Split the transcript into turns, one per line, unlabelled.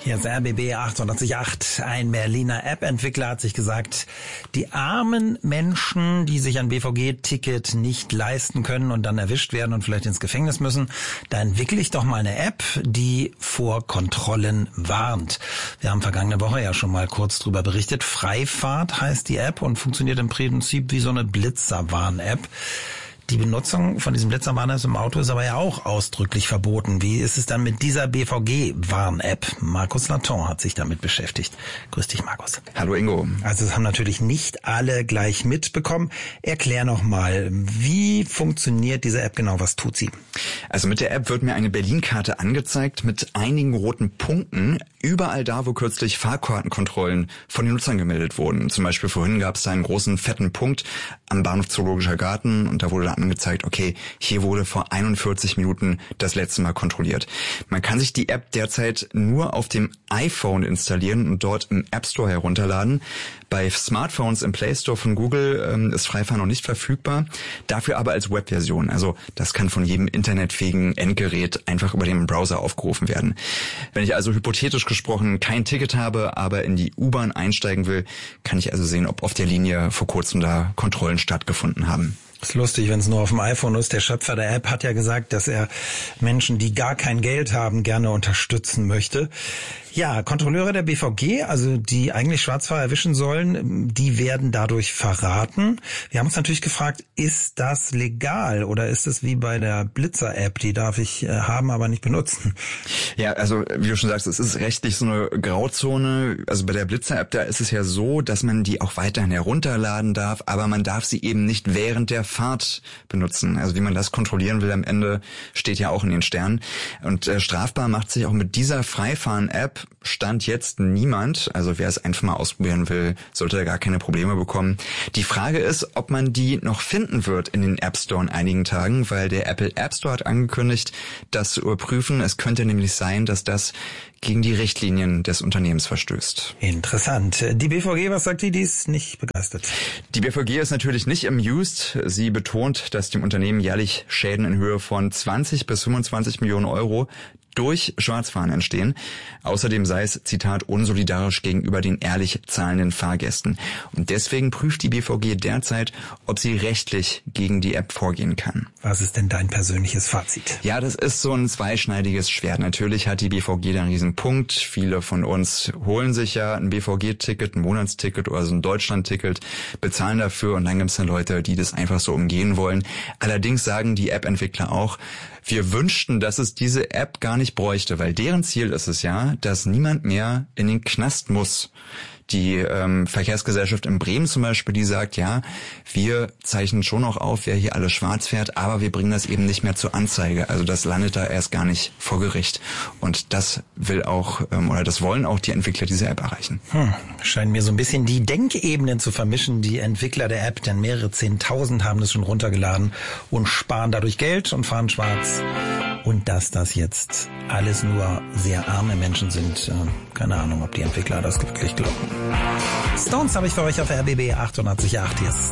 Hier ist RBB 888. Ein Berliner App-Entwickler hat sich gesagt, die armen Menschen, die sich ein BVG-Ticket nicht leisten können und dann erwischt werden und vielleicht ins Gefängnis müssen, da entwickle ich doch mal eine App, die vor Kontrollen warnt. Wir haben vergangene Woche ja schon mal kurz drüber berichtet. Freifahrt heißt die App und funktioniert im Prinzip wie so eine Blitzerwarn-App. Die Benutzung von diesem Blitzerwarner im Auto ist aber ja auch ausdrücklich verboten. Wie ist es dann mit dieser BVG-Warn-App? Markus Laton hat sich damit beschäftigt. Grüß dich, Markus.
Hallo, Ingo.
Also es haben natürlich nicht alle gleich mitbekommen. Erklär noch mal, wie funktioniert diese App genau? Was tut sie?
Also mit der App wird mir eine Berlin-Karte angezeigt mit einigen roten Punkten. Überall da, wo kürzlich Fahrkartenkontrollen von den Nutzern gemeldet wurden. Zum Beispiel vorhin gab es da einen großen, fetten Punkt am Bahnhof Zoologischer Garten und da wurde dann angezeigt, okay, hier wurde vor 41 Minuten das letzte Mal kontrolliert. Man kann sich die App derzeit nur auf dem iPhone installieren und dort im App Store herunterladen. Bei Smartphones im Play Store von Google ist Freifahren noch nicht verfügbar, dafür aber als Webversion. Also das kann von jedem internetfähigen Endgerät einfach über den Browser aufgerufen werden. Wenn ich also hypothetisch gesprochen kein Ticket habe, aber in die U-Bahn einsteigen will, kann ich also sehen, ob auf der Linie vor kurzem da Kontrollen stattgefunden haben.
Ist lustig, wenn es nur auf dem iPhone ist. Der Schöpfer der App hat ja gesagt, dass er Menschen, die gar kein Geld haben, gerne unterstützen möchte. Ja, Kontrolleure der BVG, also die eigentlich Schwarzfahrer erwischen sollen, die werden dadurch verraten. Wir haben uns natürlich gefragt, ist das legal oder ist es wie bei der Blitzer-App, die darf ich haben, aber nicht benutzen?
Ja, also wie du schon sagst, es ist rechtlich so eine Grauzone. Also bei der Blitzer-App, da ist es ja so, dass man die auch weiterhin herunterladen darf, aber man darf sie eben nicht während der Fahrt benutzen. Also wie man das kontrollieren will am Ende, steht ja auch in den Sternen. Und strafbar macht sich auch mit dieser Freifahren-App Stand jetzt niemand. Also wer es einfach mal ausprobieren will, sollte da gar keine Probleme bekommen. Die Frage ist, ob man die noch finden wird in den App Store in einigen Tagen, weil der Apple App Store hat angekündigt, das zu überprüfen. Es könnte nämlich sein, dass das gegen die Richtlinien des Unternehmens verstößt.
Interessant. Die BVG, was sagt die? Die ist nicht begeistert.
Die BVG ist natürlich nicht amused. Sie betont, dass dem Unternehmen jährlich Schäden in Höhe von 20 bis 25 Millionen Euro durch Schwarzfahren entstehen. Außerdem sei es, Zitat, unsolidarisch gegenüber den ehrlich zahlenden Fahrgästen. Und deswegen prüft die BVG derzeit, ob sie rechtlich gegen die App vorgehen kann.
Was ist denn dein persönliches Fazit?
Ja, das ist so ein zweischneidiges Schwert. Natürlich hat die BVG da einen riesen Punkt. Viele von uns holen sich ja ein BVG-Ticket, ein Monatsticket oder so ein Deutschland-Ticket, bezahlen dafür und dann gibt es dann Leute, die das einfach so umgehen wollen. Allerdings sagen die App-Entwickler auch, wir wünschten, dass es diese App gar nicht bräuchte, weil deren Ziel ist es ja, dass niemand mehr in den Knast muss. Die Verkehrsgesellschaft in Bremen zum Beispiel, die sagt, ja, wir zeichnen schon noch auf, wer hier alles schwarz fährt, aber wir bringen das eben nicht mehr zur Anzeige. Also das landet da erst gar nicht vor Gericht. Und das will auch, oder das wollen auch die Entwickler dieser App erreichen.
Scheinen mir so ein bisschen die Denkebenen zu vermischen, die Entwickler der App, denn mehrere 10.000 haben das schon runtergeladen und sparen dadurch Geld und fahren schwarz. Und dass das jetzt alles nur sehr arme Menschen sind, keine Ahnung, ob die Entwickler das wirklich glauben. Stones habe ich für euch auf RBB 888. Hier ist